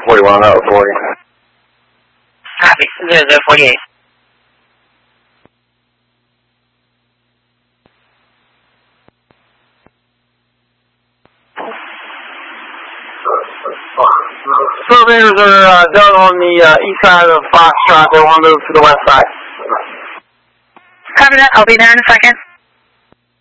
41 out of 40. Copy, 0048. Surveyors are done on the east side of Foxtrot. They want to move to the west side. Copy that. I'll be there in a second.